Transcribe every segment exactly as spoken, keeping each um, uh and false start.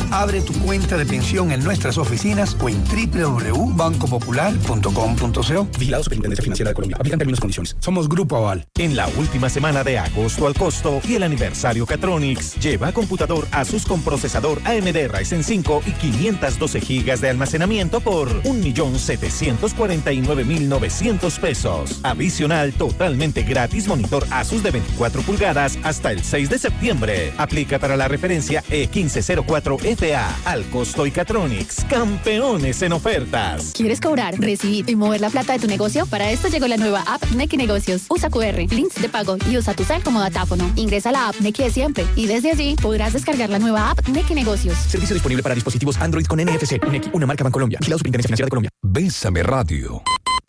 Abre tu cuenta de pensión en nuestras oficinas o en doble u doble u doble u punto banco popular punto com punto co. Vigilado Superintendencia Financiera de Colombia. Aplican términos y condiciones. Somos Grupo Aval. En la última semana de agosto al costo y el aniversario Catronics, lleva computador Asus con procesador A M D Ryzen cinco y quinientas doce gigas de almacenamiento por un millón setecientos cuarenta y nueve mil novecientos pesos. Adicional, totalmente gratis monitor Asus de veinticuatro pulgadas hasta el seis de septiembre. Aplica para la referencia E quince cero cuatro F A. Al costo y Catronics, campeones en ofertas. ¿Quieres cobrar, recibir y mover la plata de tu negocio? Para esto llegó la nueva app Nequi Negocios. Usa cu erre, links de pago y usa tu cel como datáfono. Ingresa a la app Nequi de siempre y desde allí podrás descargar la nueva app Nequi Negocios. Servicio disponible para dispositivos Android con N F C. Nequi, una marca Bancolombia. Vigilado Superintendencia Financiera de Colombia. Bésame Radio.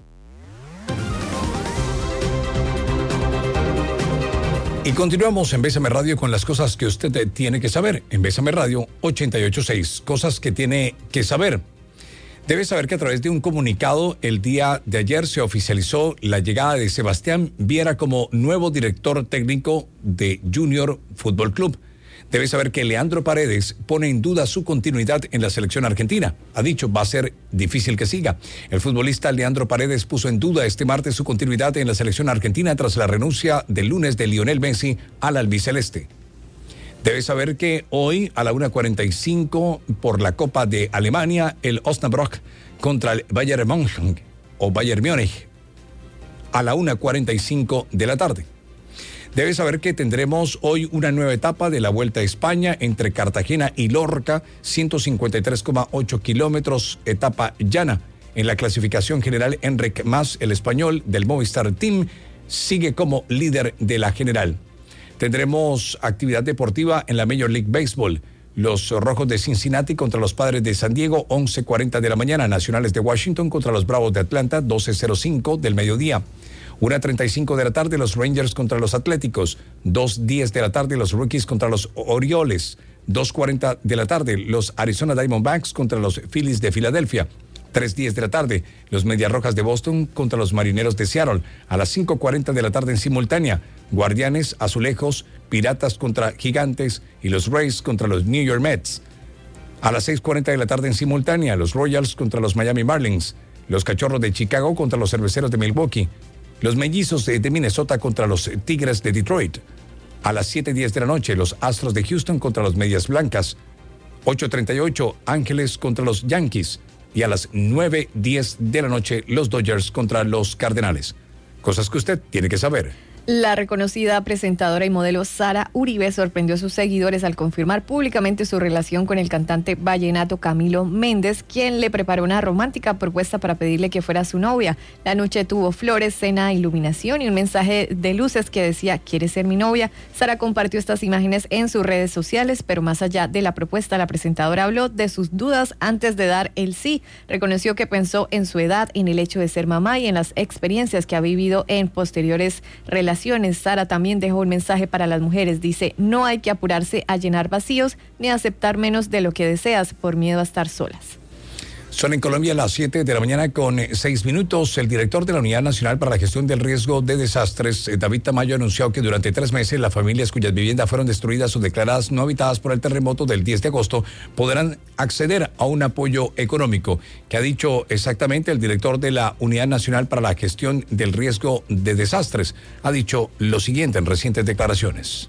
Y continuamos en Bésame Radio con las cosas que usted tiene que saber. En Bésame Radio ochenta y ocho punto seis. Cosas que tiene que saber. Debe saber que a través de un comunicado el día de ayer se oficializó la llegada de Sebastián Viera como nuevo director técnico de Junior Fútbol Club. Debe saber que Leandro Paredes pone en duda su continuidad en la selección argentina. Ha dicho, va a ser difícil que siga. El futbolista Leandro Paredes puso en duda este martes su continuidad en la selección argentina tras la renuncia del lunes de Lionel Messi al albiceleste. Debe saber que hoy a la una cuarenta y cinco por la Copa de Alemania, el Osnabrück contra el Bayern München o Bayern Múnich a la una cuarenta y cinco de la tarde. Debe saber que tendremos hoy una nueva etapa de la Vuelta a España entre Cartagena y Lorca, ciento cincuenta y tres coma ocho kilómetros, etapa llana. En la clasificación general, Enric Mas, el español del Movistar Team, sigue como líder de la general. Tendremos actividad deportiva en la Major League Baseball. Los Rojos de Cincinnati contra los Padres de San Diego, once cuarenta de la mañana. Nacionales de Washington contra los Bravos de Atlanta, doce cero cinco del mediodía. una treinta y cinco de la tarde, los Rangers contra los Atléticos. dos diez de la tarde, los Rockies contra los Orioles. dos cuarenta de la tarde, los Arizona Diamondbacks contra los Phillies de Filadelfia. tres diez de la tarde, los Medias Rojas de Boston contra los Marineros de Seattle. A las cinco cuarenta de la tarde en simultánea, Guardianes, Azulejos, Piratas contra Gigantes y los Rays contra los New York Mets. A las seis cuarenta de la tarde en simultánea, los Royals contra los Miami Marlins. Los Cachorros de Chicago contra los Cerveceros de Milwaukee. Los Mellizos de Minnesota contra los Tigres de Detroit. A las siete diez de la noche, los Astros de Houston contra los Medias Blancas. ocho treinta y ocho, Ángeles contra los Yankees. Y a las nueve diez de la noche, los Dodgers contra los Cardenales. Cosas que usted tiene que saber. La reconocida presentadora y modelo Sara Uribe sorprendió a sus seguidores al confirmar públicamente su relación con el cantante vallenato Camilo Méndez, quien le preparó una romántica propuesta para pedirle que fuera su novia. La noche tuvo flores, cena, iluminación y un mensaje de luces que decía, ¿quieres ser mi novia? Sara compartió estas imágenes en sus redes sociales, pero más allá de la propuesta, la presentadora habló de sus dudas antes de dar el sí. Reconoció que pensó en su edad, en el hecho de ser mamá y en las experiencias que ha vivido en posteriores relaciones. Sara también dejó un mensaje para las mujeres. Dice, no hay que apurarse a llenar vacíos ni a aceptar menos de lo que deseas por miedo a estar solas. Son en Colombia las siete de la mañana con seis minutos. El director de la Unidad Nacional para la Gestión del Riesgo de Desastres, David Tamayo, anunció que durante tres meses las familias cuyas viviendas fueron destruidas o declaradas no habitadas por el terremoto del diez de agosto podrán acceder a un apoyo económico. ¿Qué ha dicho exactamente el director de la Unidad Nacional para la Gestión del Riesgo de Desastres? Ha dicho lo siguiente en recientes declaraciones.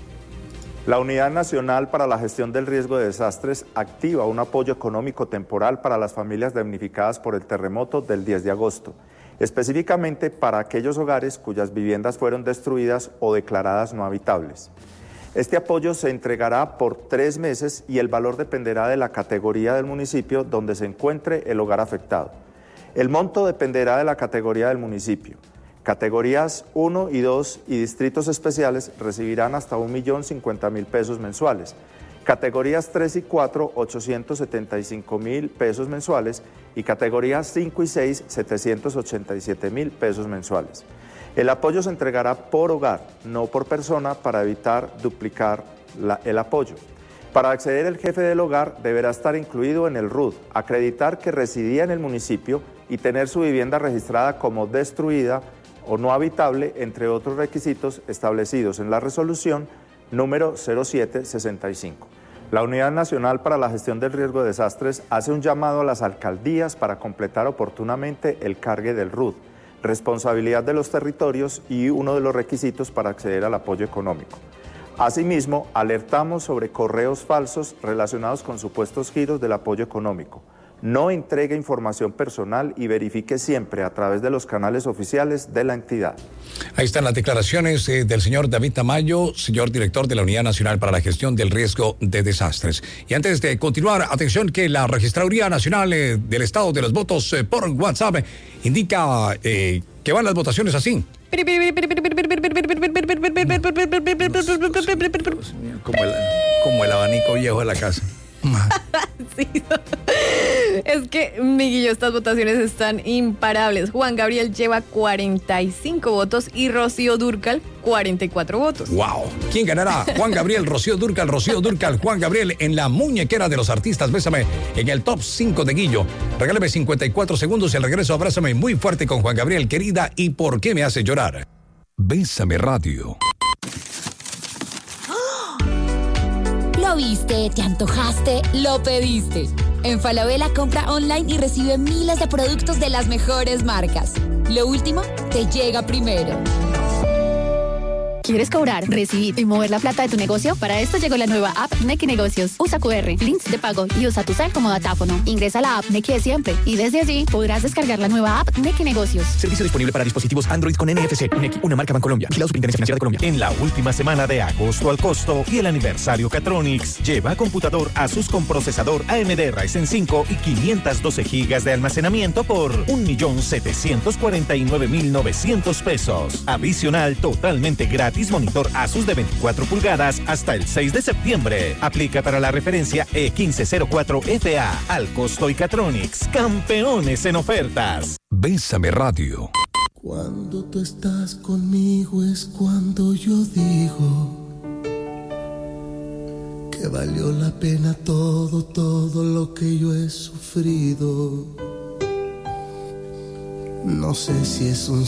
La Unidad Nacional para la Gestión del Riesgo de Desastres activa un apoyo económico temporal para las familias damnificadas por el terremoto del diez de agosto, específicamente para aquellos hogares cuyas viviendas fueron destruidas o declaradas no habitables. Este apoyo se entregará por tres meses y el valor dependerá de la categoría del municipio donde se encuentre el hogar afectado. El monto dependerá de la categoría del municipio. Categorías uno y dos y distritos especiales recibirán hasta un millón cincuenta mil pesos mensuales. Categorías tres y cuatro, ochocientos setenta y cinco mil pesos mensuales y categorías cinco y seis, setecientos ochenta y siete mil pesos mensuales. El apoyo se entregará por hogar, no por persona, para evitar duplicar la, el apoyo. Para acceder, el jefe del hogar deberá estar incluido en el R U D, acreditar que residía en el municipio y tener su vivienda registrada como destruida o no habitable, entre otros requisitos establecidos en la resolución número cero siete sesenta y cinco. La Unidad Nacional para la Gestión del Riesgo de Desastres hace un llamado a las alcaldías para completar oportunamente el cargue del R U D, responsabilidad de los territorios y uno de los requisitos para acceder al apoyo económico. Asimismo, alertamos sobre correos falsos relacionados con supuestos giros del apoyo económico. No entregue información personal y verifique siempre a través de los canales oficiales de la entidad. Ahí están las declaraciones eh, del señor David Tamayo, señor director de la Unidad Nacional para la Gestión del Riesgo de Desastres. Y antes de continuar, atención que la Registraduría Nacional eh, del Estado de los Votos eh, por WhatsApp eh, indica eh, que van las votaciones así. Como el, como el abanico viejo de la casa. Sí. Es que, Miguillo, estas votaciones están imparables. Juan Gabriel lleva cuarenta y cinco votos y Rocío Dúrcal cuarenta y cuatro votos. ¡Wow! ¿Quién ganará? Juan Gabriel, Rocío Dúrcal, Rocío Dúrcal, Juan Gabriel en la muñequera de los artistas. Bésame en el top cinco de Guillo. Regálame cincuenta y cuatro segundos y al regreso abrázame muy fuerte con Juan Gabriel, querida. ¿Y por qué me hace llorar? Bésame Radio. Lo viste, te antojaste, lo pediste. En Falabella compra online y recibe miles de productos de las mejores marcas. Lo último te llega primero. ¿Quieres cobrar, recibir y mover la plata de tu negocio? Para esto llegó la nueva app Nequi Negocios. Usa Q R, links de pago y usa tu cel como datáfono. Ingresa a la app Nequi de siempre y desde allí podrás descargar la nueva app Nequi Negocios. Servicio disponible para dispositivos Android con N F C. Nequi, una marca Bancolombia. Vigilado Superintendencia Financiera de Colombia. En la última semana de agosto al costo y el aniversario Catronics, lleva computador Asus con procesador A M D Ryzen cinco y quinientas doce gigas de almacenamiento por un millón setecientos cuarenta y nueve mil novecientos pesos. Adicional totalmente gratis monitor Asus de veinticuatro pulgadas hasta el seis de septiembre. Aplica para la referencia E quince cero cuatro F A. Al costo y Catronics, campeones en ofertas. Bésame Radio. Cuando tú estás conmigo es cuando yo digo que valió la pena todo, todo lo que yo he sufrido. No sé si es un